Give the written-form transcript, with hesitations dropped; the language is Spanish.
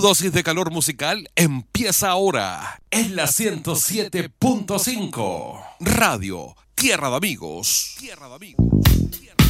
Tu dosis de calor musical empieza ahora en la 107.5. Radio Tierra de Amigos.